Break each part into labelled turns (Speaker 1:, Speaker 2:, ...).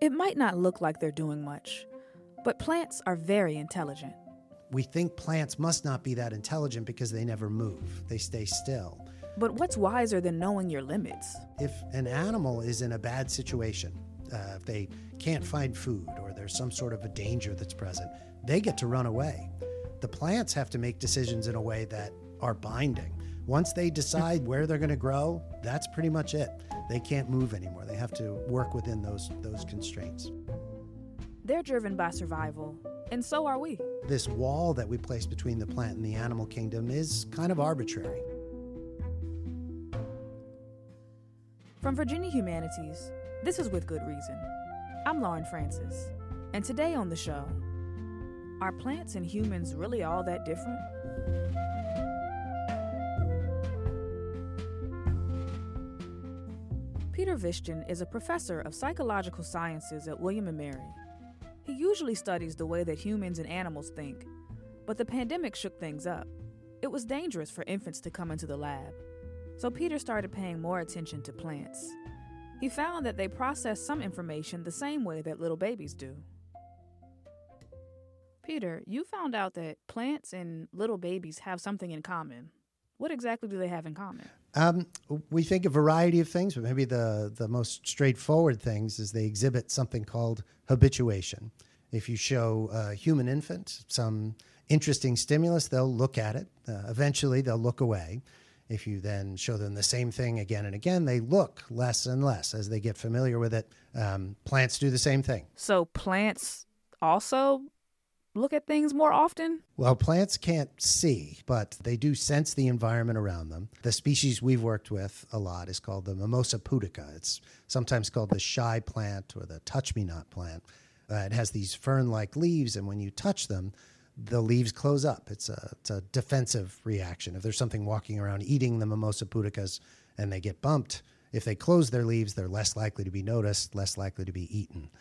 Speaker 1: It might not look like they're doing much, but plants are very intelligent.
Speaker 2: We think plants must not be that intelligent because they never move. They stay still.
Speaker 1: But what's wiser than knowing your limits?
Speaker 2: If an animal is in a bad situation, if they can't find food or there's some sort of a danger that's present, they get to run away. The plants have to make decisions in a way that are binding. Once they decide where they're going to grow, that's pretty much it. They can't move anymore. They have to work within those constraints.
Speaker 1: They're driven by survival, and so are we.
Speaker 2: This wall that we place between the plant and the animal kingdom is kind of arbitrary.
Speaker 1: From Virginia Humanities, this is With Good Reason. I'm Lauren Francis, and today on the show, are plants and humans really all that different? Peter Vishton is a professor of psychological sciences at William & Mary. He usually studies the way that humans and animals think, but the pandemic shook things up. It was dangerous for infants to come into the lab, so Peter started paying more attention to plants. He found that they process some information the same way that little babies do. Peter, you found out that plants and little babies have something in common. What exactly do they have in common?
Speaker 2: We think a variety of things, but maybe the most straightforward things is they exhibit something called habituation. If you show a human infant some interesting stimulus, they'll look at it. Eventually, they'll look away. If you then show them the same thing again and again, they look less and less as they get familiar with it. Plants do the same thing.
Speaker 1: So plants also look at things more often?
Speaker 2: Well, plants can't see, but they do sense the environment around them. The species we've worked with a lot is called the Mimosa pudica. It's sometimes called the shy plant or the touch-me-not plant. It has these fern-like leaves, and when you touch them, the leaves close up. It's a defensive reaction. If there's something walking around eating the Mimosa pudicas and they get bumped, if they close their leaves, they're less likely to be noticed, less likely to be eaten.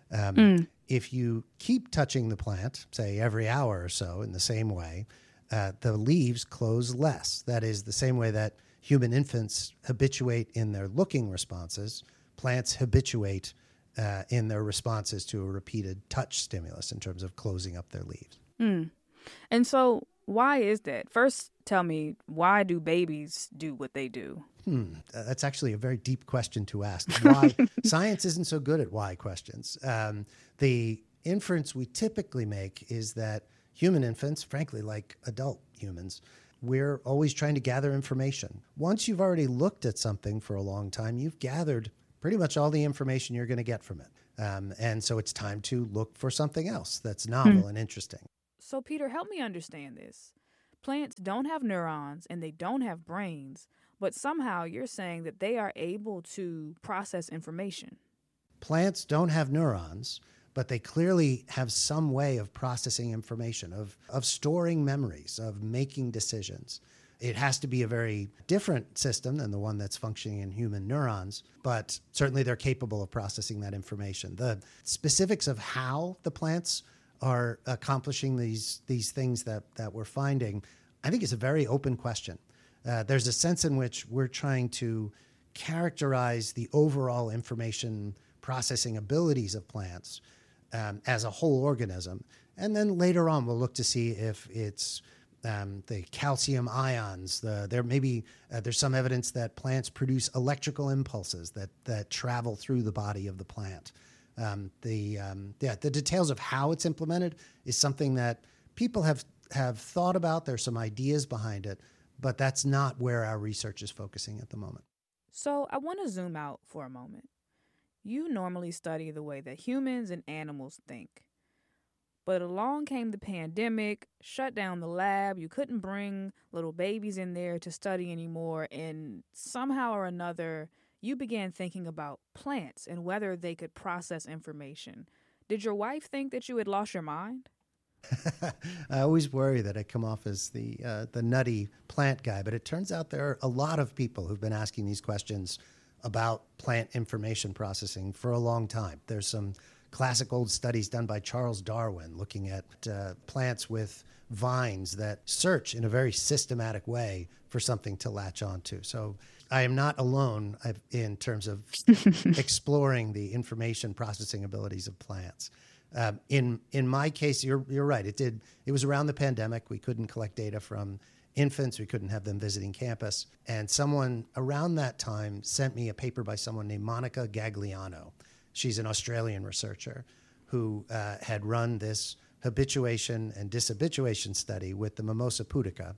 Speaker 2: If you keep touching the plant, say every hour or so in the same way, the leaves close less. That is the same way that human infants habituate in their looking responses. Plants habituate in their responses to a repeated touch stimulus in terms of closing up their leaves.
Speaker 1: And so why is that? First, tell me, why do babies do what they do?
Speaker 2: That's actually a very deep question to ask. Why? Science isn't so good at why questions. The inference we typically make is that human infants, frankly, like adult humans, we're always trying to gather information. Once you've already looked at something for a long time, you've gathered pretty much all the information you're going to get from it. And so it's time to look for something else that's novel and interesting.
Speaker 1: So, Peter, help me understand this. Plants don't have neurons and they don't have brains, but somehow you're saying that they are able to process information.
Speaker 2: Plants don't have neurons, but they clearly have some way of processing information, of storing memories, of making decisions. It has to be a very different system than the one that's functioning in human neurons, but certainly they're capable of processing that information. The specifics of how the plants are accomplishing these things that we're finding, I think is a very open question. There's a sense in which we're trying to characterize the overall information processing abilities of plants as a whole organism. And then later on, we'll look to see if it's the calcium ions. There's some evidence that plants produce electrical impulses that travel through the body of the plant. The details of how it's implemented is something that people have thought about. There's some ideas behind it, but that's not where our research is focusing at the moment.
Speaker 1: So I want to zoom out for a moment. You normally study the way that humans and animals think. But along came the pandemic, shut down the lab. You couldn't bring little babies in there to study anymore. And somehow or another, you began thinking about plants and whether they could process information. Did your wife think that you had lost your mind?
Speaker 2: I always worry that I come off as the nutty plant guy, but it turns out there are a lot of people who've been asking these questions about plant information processing for a long time. There's some classic old studies done by Charles Darwin looking at plants with vines that search in a very systematic way for something to latch onto. So I am not alone in terms of exploring the information processing abilities of plants. In my case, you're right. It was around the pandemic. We couldn't collect data from infants. We couldn't have them visiting campus. And someone around that time sent me a paper by someone named Monica Gagliano. She's an Australian researcher who had run this habituation and dishabituation study with the Mimosa pudica.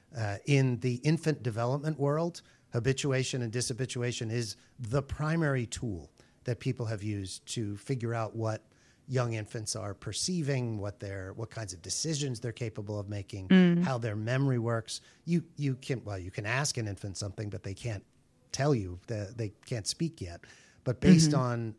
Speaker 2: In the infant development world, habituation and dishabituation is the primary tool that people have used to figure out what young infants are perceiving, what kinds of decisions they're capable of making, how their memory works. You can ask an infant something, but they can't tell you. They can't speak yet. But based on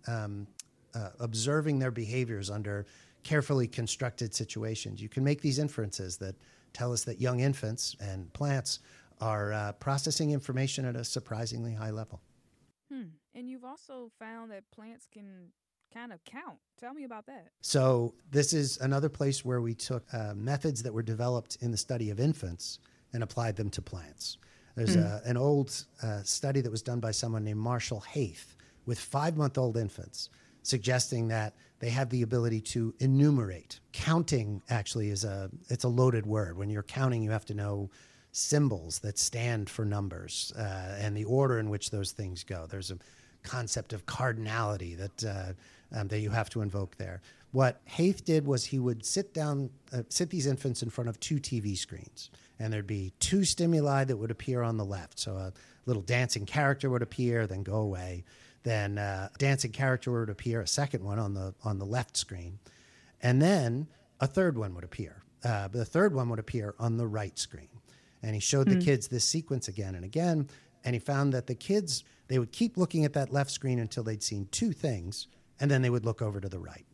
Speaker 2: observing their behaviors under carefully constructed situations, you can make these inferences that tell us that young infants and plants are processing information at a surprisingly high level.
Speaker 1: And you've also found that plants can kind of count. Tell me about that.
Speaker 2: So this is another place where we took methods that were developed in the study of infants and applied them to plants. There's an old study that was done by someone named Marshall Haith with 5-month-old infants, suggesting that they have the ability to enumerate. Counting actually it's a loaded word. When you're counting, you have to know symbols that stand for numbers and the order in which those things go. There's a concept of cardinality that you have to invoke there. What Haith did was he would sit these infants in front of 2 TV screens, and there'd be 2 stimuli that would appear on the left. So a little dancing character would appear, then go away. Then a dancing character would appear, a second one on the left screen, and then a third one would appear. The third one would appear on the right screen. And he showed the kids this sequence again and again, and he found that the kids, they would keep looking at that left screen until they'd seen 2 things, and then they would look over to the right.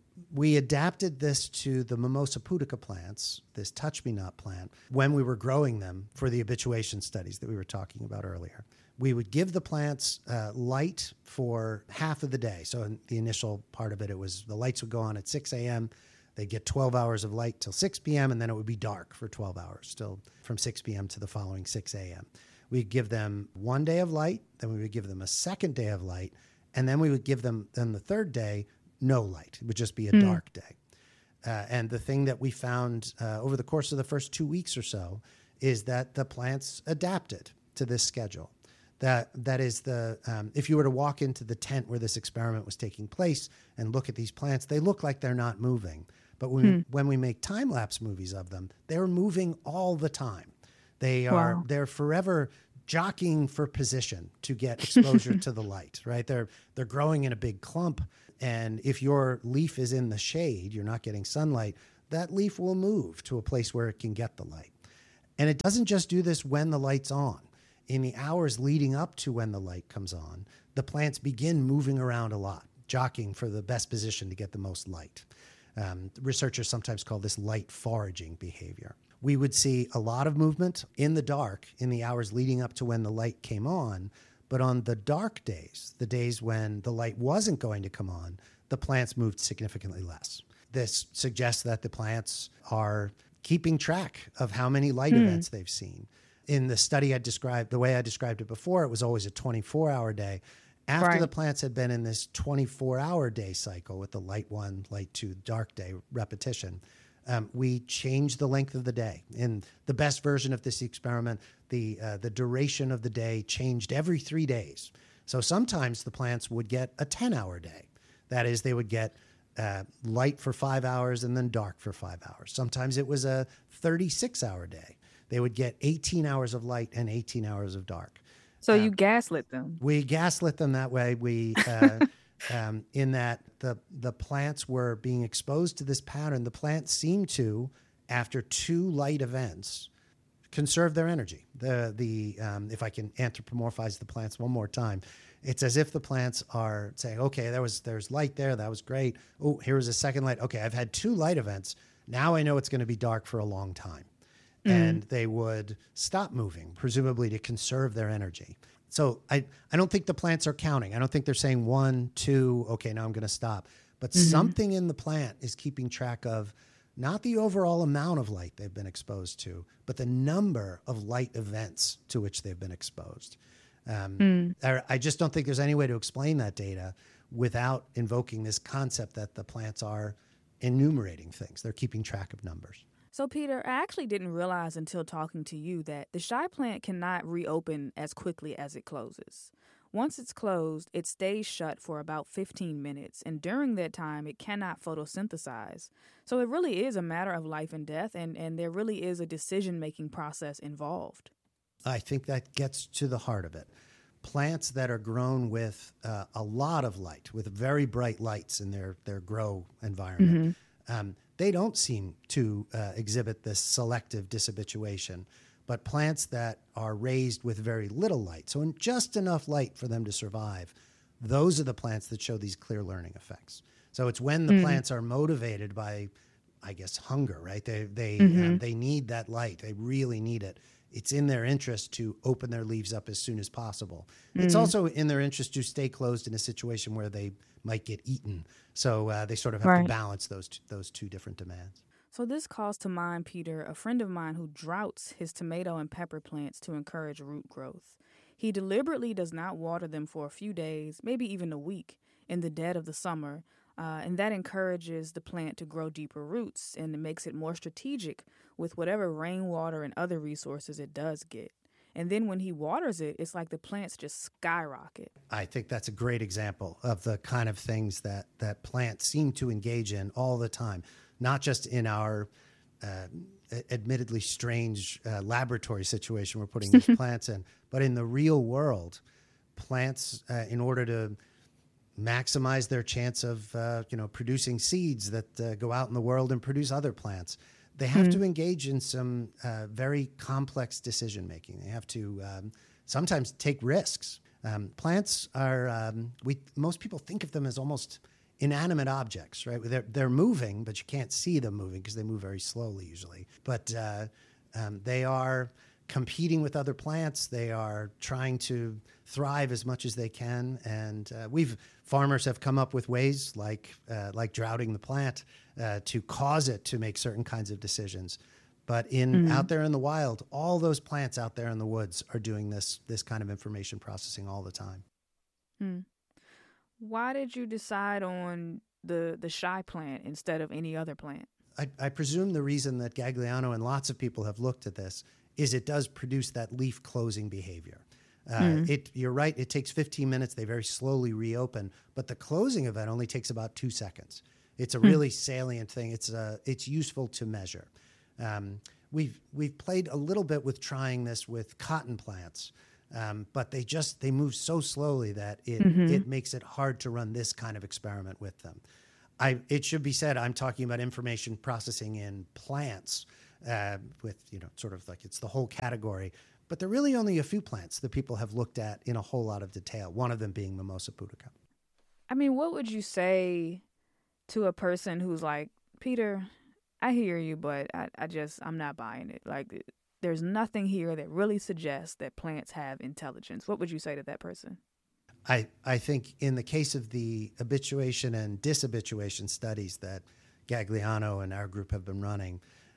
Speaker 2: We adapted this to the Mimosa pudica plants, this touch-me-not plant, when we were growing them for the habituation studies that we were talking about earlier. We would give the plants light for half of the day. So in the initial part of it, the lights would go on at 6 a.m., they'd get 12 hours of light till 6 p.m., and then it would be dark for 12 hours, still from 6 p.m. to the following 6 a.m. We'd give them 1 day of light, then we would give them a second day of light, and then we would give them then the third day no light. It would just be a dark day. And the thing that we found over the course of the first 2 weeks or so is that the plants adapted to this schedule. That is if you were to walk into the tent where this experiment was taking place and look at these plants, they look like they're not moving. But when we make time-lapse movies of them, they're moving all the time. They're forever jockeying for position to get exposure to the light, right? They're growing in a big clump, and if your leaf is in the shade, you're not getting sunlight, that leaf will move to a place where it can get the light. And it doesn't just do this when the light's on. In the hours leading up to when the light comes on, the plants begin moving around a lot, jockeying for the best position to get the most light. Researchers sometimes call this light foraging behavior. We would see a lot of movement in the dark in the hours leading up to when the light came on, but on the dark days, the days when the light wasn't going to come on, the plants moved significantly less. This suggests that the plants are keeping track of how many light events they've seen. In the study I described, the way I described it before, it was always a 24-hour day. After the plants had been in this 24-hour day cycle with the light 1, light 2, dark day repetition, we changed the length of the day. In the best version of this experiment, the duration of the day changed every 3 days. So sometimes the plants would get a 10-hour day. That is, they would get light for 5 hours and then dark for 5 hours. Sometimes it was a 36-hour day. They would get 18 hours of light and 18 hours of dark.
Speaker 1: So you gaslit them.
Speaker 2: We gaslit them that way. We, in that the plants were being exposed to this pattern. The plants seemed to, after 2 light events, conserve their energy. If I can anthropomorphize the plants one more time, it's as if the plants are saying, okay, there's light there. That was great. Oh, here was a second light. Okay, I've had 2 light events. Now I know it's going to be dark for a long time. And they would stop moving, presumably to conserve their energy. So I don't think the plants are counting. I don't think they're saying 1, 2, okay, now I'm going to stop. But something in the plant is keeping track of not the overall amount of light they've been exposed to, but the number of light events to which they've been exposed. I just don't think there's any way to explain that data without invoking this concept that the plants are enumerating things. They're keeping track of numbers.
Speaker 1: So, Peter, I actually didn't realize until talking to you that the shy plant cannot reopen as quickly as it closes. Once it's closed, it stays shut for about 15 minutes, and during that time, it cannot photosynthesize. So it really is a matter of life and death, and there really is a decision-making process involved.
Speaker 2: I think that gets to the heart of it. Plants that are grown with a lot of light, with very bright lights in their grow environment, they don't seem to exhibit this selective dishabituation. But plants that are raised with very little light, so in just enough light for them to survive, those are the plants that show these clear learning effects. So it's when the plants are motivated by, I guess, hunger, right? They need that light. They really need it. It's in their interest to open their leaves up as soon as possible. It's also in their interest to stay closed in a situation where they might get eaten. So they sort of have to balance those two different demands.
Speaker 1: So this calls to mind, Peter, a friend of mine who droughts his tomato and pepper plants to encourage root growth. He deliberately does not water them for a few days, maybe even a week, in the dead of the summer, and that encourages the plant to grow deeper roots, and it makes it more strategic with whatever rainwater and other resources it does get. And then when he waters it, it's like the plants just skyrocket.
Speaker 2: I think that's a great example of the kind of things that plants seem to engage in all the time. Not just in our admittedly strange laboratory situation we're putting these plants in, but in the real world, plants, in order to maximize their chance of producing seeds that go out in the world and produce other plants, they have to engage in some very complex decision making. They have to sometimes take risks. Plants are most people think of them as almost inanimate objects, right? They're moving, but you can't see them moving because they move very slowly usually. But they are competing with other plants. They are trying to thrive as much as they can. And farmers have come up with ways like droughting the plant to cause it to make certain kinds of decisions. But out there in the wild, all those plants out there in the woods are doing this kind of information processing all the time.
Speaker 1: Why did you decide on the shy plant instead of any other plant?
Speaker 2: I presume the reason that Gagliano and lots of people have looked at this is it does produce that leaf closing behavior. You're right, it takes 15 minutes. They very slowly reopen, but the closing of it only takes about 2 seconds. It's a really salient thing. It's useful to measure. We've played a little bit with trying this with cotton plants. But they move so slowly that it makes it hard to run this kind of experiment with them. It should be said, I'm talking about information processing in plants with, sort of like it's the whole category. But there are really only a few plants that people have looked at in a whole lot of detail, one of them being Mimosa pudica.
Speaker 1: I mean, what would you say to a person who's like, Peter, I hear you, but I'm not buying it. Like, there's nothing here that really suggests that plants have intelligence. What would you say to that person?
Speaker 2: I think in the case of the habituation and dishabituation studies that Gagliano and our group have been running,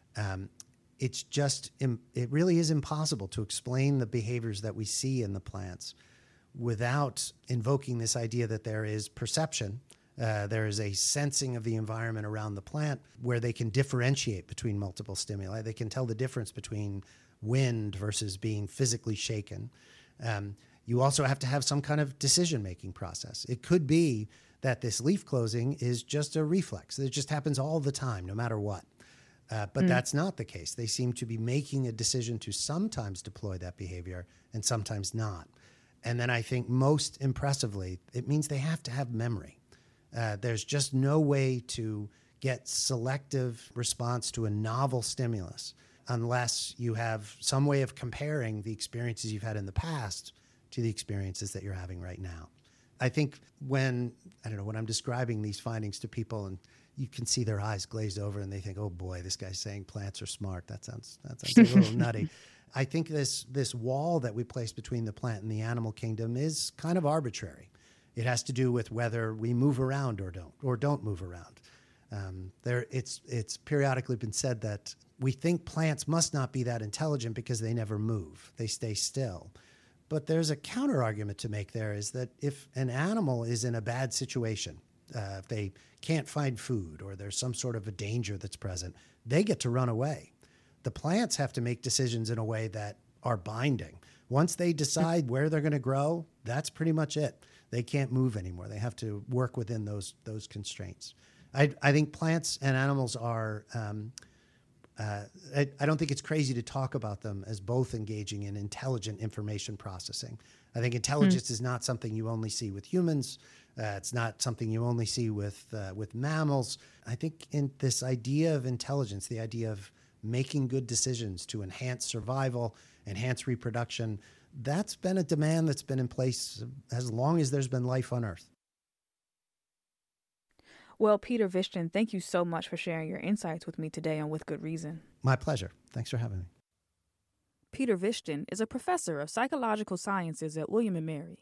Speaker 2: it really is impossible to explain the behaviors that we see in the plants without invoking this idea that there is perception. There is a sensing of the environment around the plant where they can differentiate between multiple stimuli. They can tell the difference between wind versus being physically shaken. You also have to have some kind of decision-making process. It could be that this leaf closing is just a reflex. It just happens all the time, no matter what. But that's not the case. They seem to be making a decision to sometimes deploy that behavior and sometimes not. And then I think most impressively, it means they have to have memory. There's just no way to get selective response to a novel stimulus unless you have some way of comparing the experiences you've had in the past to the experiences that you're having right now. I think when I'm describing these findings to people and you can see their eyes glaze over and they think, oh boy, this guy's saying plants are smart. That sounds a little nutty. I think this wall that we place between the plant and the animal kingdom is kind of arbitrary. It has to do with whether we move around or don't move around. It's periodically been said that we think plants must not be that intelligent because they never move. They stay still. But there's a counter argument to make there is that if an animal is in a bad situation, if they can't find food or there's some sort of a danger that's present, they get to run away. The plants have to make decisions in a way that are binding. Once they decide where they're going to grow, that's pretty much it. They can't move anymore. They have to work within those constraints. I think plants and animals are, I don't think it's crazy to talk about them as both engaging in intelligent information processing. I think intelligence is not something you only see with humans. It's not something you only see with mammals. I think in this idea of intelligence, the idea of making good decisions to enhance survival, enhance reproduction, that's been a demand that's been in place as long as there's been life on Earth.
Speaker 1: Well, Peter Vishton, thank you so much for sharing your insights with me today on With Good Reason.
Speaker 2: My pleasure. Thanks for having me.
Speaker 1: Peter Vishton is a professor of psychological sciences at William & Mary.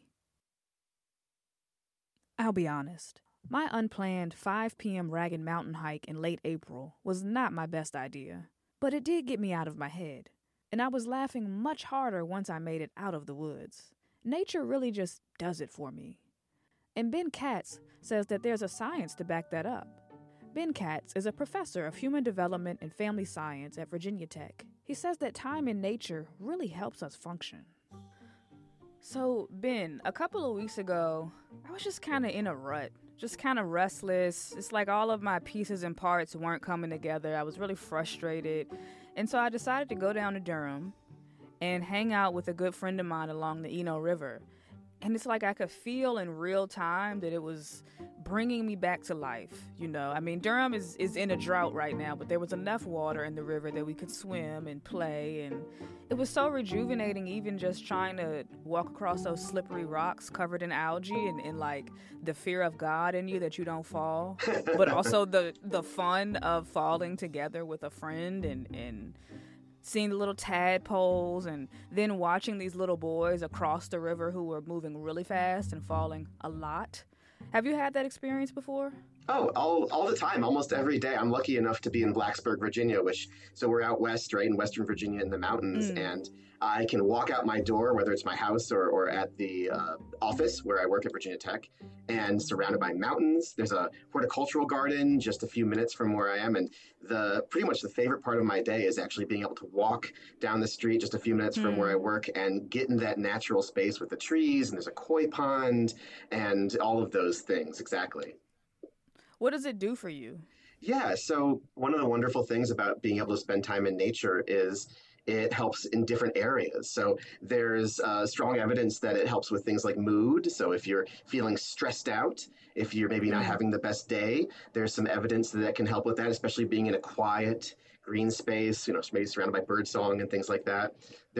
Speaker 1: I'll be honest, my unplanned 5 p.m. Ragged Mountain hike in late April was not my best idea, but it did get me out of my head, and I was laughing much harder once I made it out of the woods. Nature really just does it for me. And Ben Katz says that there's a science to back that up. Ben Katz is a professor of human development and family science at Virginia Tech. He says that time in nature really helps us function. So, Ben, a couple of weeks ago, I was just kind of in a rut, just kind of restless. It's like all of my pieces and parts weren't coming together. I was really frustrated. And so I decided to go down to Durham and hang out with a good friend of mine along the Eno River. And it's like I could feel in real time that it was bringing me back to life, you know. I mean, Durham is in a drought right now, but there was enough water in the river that we could swim and play. And it was so rejuvenating, even just trying to walk across those slippery rocks covered in algae and like the fear of God in you that you don't fall, but also the fun of falling together with a friend and seeing the little tadpoles and then watching these little boys across the river who were moving really fast and falling a lot. Have you had that experience before?
Speaker 3: Oh, all the time, almost every day. I'm lucky enough to be in Blacksburg, Virginia, so we're out west, right, in Western Virginia in the mountains, and I can walk out my door, whether it's my house or at the office where I work at Virginia Tech, and surrounded by mountains. There's a horticultural garden just a few minutes from where I am, and pretty much the favorite part of my day is actually being able to walk down the street just a few minutes from where I work and get in that natural space with the trees, and there's a koi pond, and all of those things, exactly.
Speaker 1: What does it do for you?
Speaker 3: Yeah, so one of the wonderful things about being able to spend time in nature is it helps in different areas. So there's strong evidence that it helps with things like mood. So if you're feeling stressed out, if you're maybe not having the best day, there's some evidence that can help with that, especially being in a quiet green space, maybe surrounded by birdsong and things like that.